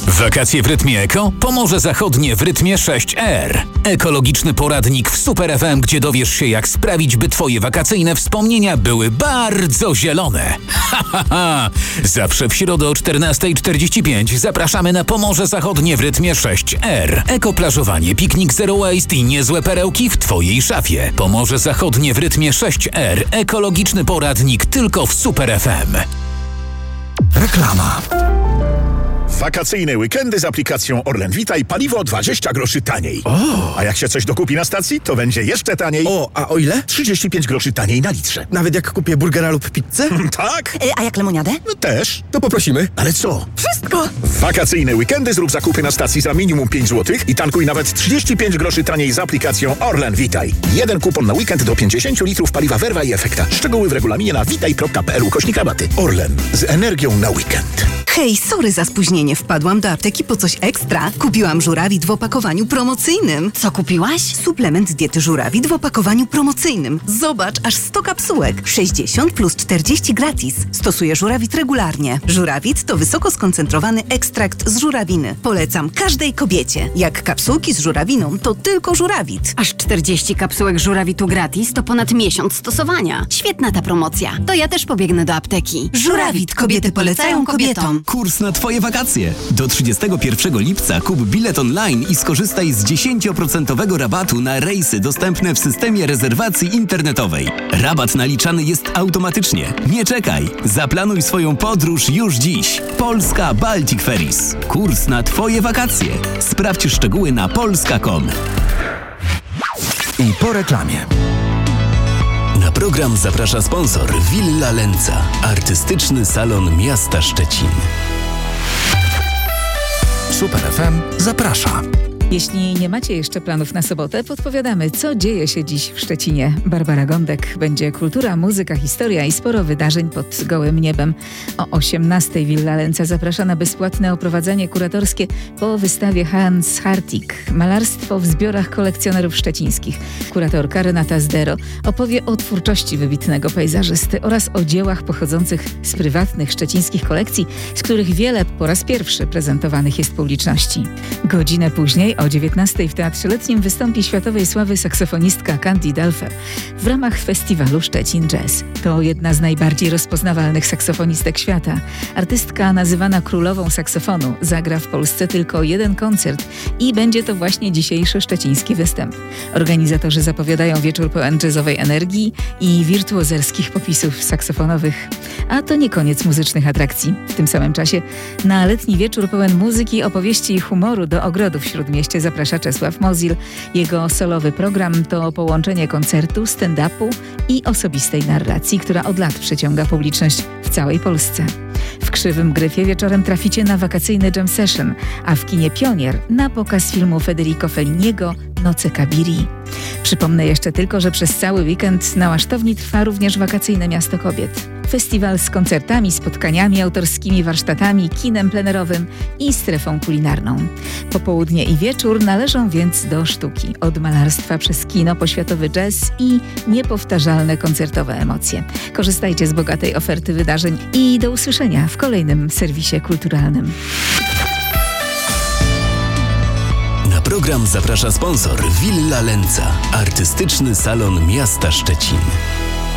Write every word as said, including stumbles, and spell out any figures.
Wakacje w rytmie eko? Pomorze Zachodnie w rytmie sześć R. Ekologiczny poradnik w Super F M, gdzie dowiesz się, jak sprawić, by twoje wakacyjne wspomnienia były bardzo zielone. Ha, ha, ha! Zawsze w środę o czternasta czterdzieści pięć zapraszamy na Pomorze Zachodnie w rytmie sześć R. Ekoplażowanie, piknik zero waste i niezłe perełki w twojej szafie. Pomorze Zachodnie w rytmie sześć R. Ekologiczny poradnik tylko w Super F M. Reklama. Wakacyjne weekendy z aplikacją Orlen Vitaj paliwo dwadzieścia groszy taniej. O! A jak się coś dokupi na stacji, to będzie jeszcze taniej. O, a o ile? trzydzieści pięć groszy taniej na litrze. Nawet jak kupię burgera lub pizzę? Tak? Y, a jak lemoniadę? No też. To poprosimy. Ale co? Wszystko! W wakacyjne weekendy zrób zakupy na stacji za minimum pięć złotych i tankuj nawet trzydzieści pięć groszy taniej z aplikacją Orlen Vitaj. Jeden kupon na weekend do pięćdziesiąt litrów paliwa Verva i Efekta. Szczegóły w regulaminie na witaj kropka p l ukośnik rabaty. Orlen. Z energią na weekend. Hej, sorry za spóźnienie. Wpadłam do apteki po coś ekstra. Kupiłam żurawit w opakowaniu promocyjnym. Co kupiłaś? Suplement diety żurawit w opakowaniu promocyjnym. Zobacz, aż sto kapsułek. sześćdziesiąt plus czterdzieści gratis. Stosuję żurawit regularnie. Żurawit to wysoko skoncentrowany ekstrakt z żurawiny. Polecam każdej kobiecie. Jak kapsułki z żurawiną, to tylko żurawit. Aż czterdzieści kapsułek żurawitu gratis to ponad miesiąc stosowania. Świetna ta promocja. To ja też pobiegnę do apteki. Żurawit. Kobiety polecają kobietom. Kurs na twoje wakacje. Do trzydziestego pierwszego lipca kup bilet online i skorzystaj z dziesięć procent rabatu na rejsy dostępne w systemie rezerwacji internetowej. Rabat naliczany jest automatycznie. Nie czekaj. Zaplanuj swoją podróż już dziś. Polska Baltic Ferries. Kurs na twoje wakacje. Sprawdź szczegóły na polska kropka com. I po reklamie. Na program zaprasza sponsor Villa Lenca, artystyczny salon miasta Szczecin. Super F M zaprasza. Jeśli nie macie jeszcze planów na sobotę, podpowiadamy, co dzieje się dziś w Szczecinie. Barbara Gądek. Będzie kultura, muzyka, historia i sporo wydarzeń pod gołym niebem. O osiemnastej Villa Lenca zaprasza na bezpłatne oprowadzanie kuratorskie po wystawie Hans Hartig. Malarstwo w zbiorach kolekcjonerów szczecińskich. Kuratorka Renata Zdero opowie o twórczości wybitnego pejzażysty oraz o dziełach pochodzących z prywatnych szczecińskich kolekcji, z których wiele po raz pierwszy prezentowanych jest publiczności. Godzinę później o dziewiętnastej w Teatrze Letnim wystąpi światowej sławy saksofonistka Candy Dulfer w ramach festiwalu Szczecin Jazz. To jedna z najbardziej rozpoznawalnych saksofonistek świata. Artystka nazywana królową saksofonu zagra w Polsce tylko jeden koncert i będzie to właśnie dzisiejszy szczeciński występ. Organizatorzy zapowiadają wieczór pełen jazzowej energii i wirtuozerskich popisów saksofonowych. A to nie koniec muzycznych atrakcji. W tym samym czasie na letni wieczór pełen muzyki, opowieści i humoru do ogrodów w Śródmieście zaprasza Czesław Mozil. Jego solowy program to połączenie koncertu, stand-upu i osobistej narracji, która od lat przyciąga publiczność w całej Polsce. W Krzywym Gryfie wieczorem traficie na wakacyjny jam session, a w kinie Pionier na pokaz filmu Federico Felliniego Noce Kabiri. Przypomnę jeszcze tylko, że przez cały weekend na Łasztowni trwa również wakacyjne Miasto Kobiet. Festiwal z koncertami, spotkaniami autorskimi, warsztatami, kinem plenerowym i strefą kulinarną. Popołudnie i wieczór należą więc do sztuki. Od malarstwa przez kino po światowy jazz i niepowtarzalne koncertowe emocje. Korzystajcie z bogatej oferty wydarzeń i do usłyszenia w kolejnym serwisie kulturalnym. Na program zaprasza sponsor Villa Lenca, artystyczny salon miasta Szczecin.